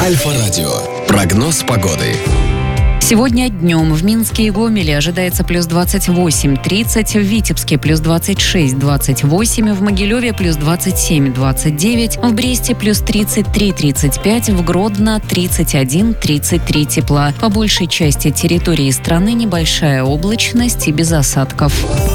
Альфа-радио. Прогноз погоды. Сегодня днем в Минске и Гомеле ожидается плюс 28-30, в Витебске плюс 26-28, в Могилеве плюс 27-29, в Бресте плюс 33-35, в Гродно 31-33 тепла. По большей части территории страны небольшая облачность и без осадков.